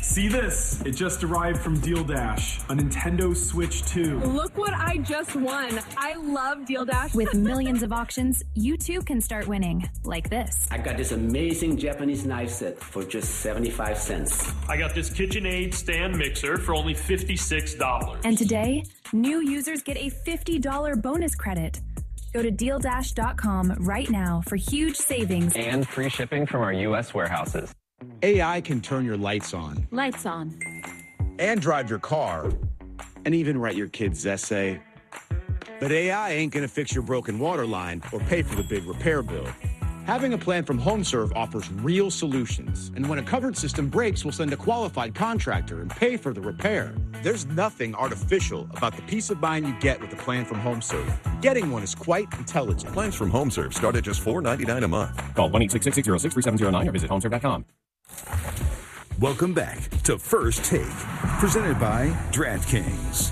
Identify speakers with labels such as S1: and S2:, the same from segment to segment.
S1: See this? It just arrived from Deal Dash, a Nintendo Switch 2.
S2: Look what I just won. I love Deal Dash.
S3: With millions of auctions, you too can start winning, like this.
S4: I got this amazing Japanese knife set for just 75 cents.
S5: I got this KitchenAid stand mixer for only $56.
S3: And today, new users get a $50 bonus credit. Go to DealDash.com right now for huge savings
S6: and free shipping from our U.S. warehouses.
S7: AI can turn your lights on.
S8: Lights on.
S7: And drive your car. And even write your kid's essay. But AI ain't gonna fix your broken water line or pay for the big repair bill. Having a plan from HomeServe offers real solutions. And when a covered system breaks, we'll send a qualified contractor and pay for the repair. There's nothing artificial about the peace of mind you get with a plan from HomeServe. Getting one is quite intelligent.
S9: Plans from HomeServe start at just $4.99 a month.
S10: Call 1-866-606-3709 or visit homeserve.com.
S11: Welcome back to First Take, presented by DraftKings.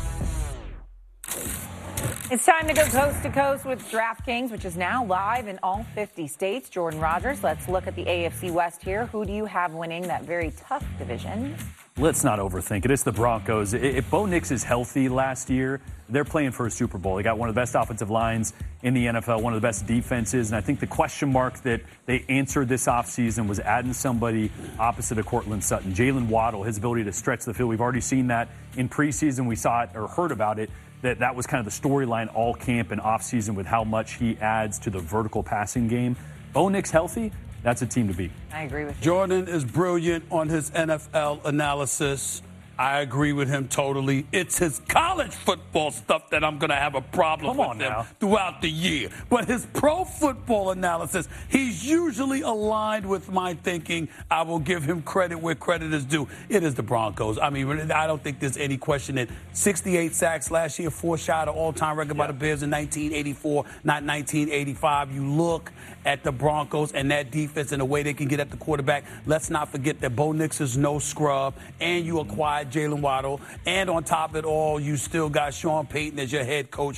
S12: It's time to go coast to coast with DraftKings, which is now live in all 50 states. Jordan Rogers, let's look at the AFC West here. Who do you have winning that very tough division?
S13: Let's not overthink it. It's the Broncos. If Bo Nix is healthy last year, they're playing for a Super Bowl. They got one of the best offensive lines in the NFL, one of the best defenses. And I think the question mark that they answered this offseason was adding somebody opposite of Courtland Sutton. Jalen Waddle, his ability to stretch the field. We've already seen that in preseason. We saw it or heard about it. That was kind of the storyline all camp and offseason with how much he adds to the vertical passing game. Bo Nix healthy, that's a team to beat.
S12: I agree with you.
S14: Jordan is brilliant on his NFL analysis. I agree with him totally. It's his college football stuff that I'm going to have a problem with him throughout the year. But his pro football analysis, he's usually aligned with my thinking. I will give him credit where credit is due. It is the Broncos. I mean, I don't think there's any question that 68 sacks last year, 4 shy of all-time record by the Bears in 1984, not 1985. You look at the Broncos and that defense and the way they can get at the quarterback. Let's not forget that Bo Nix is no scrub, and you acquired Jalen Waddle, and on top of it all, you still got Sean Payton as your head coach.